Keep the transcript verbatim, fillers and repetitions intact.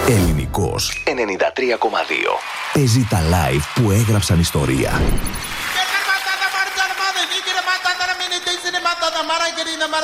Ελληνικός ενενήντα τρία κόμμα δύο. Παίζει τα live που έγραψαν ιστορία.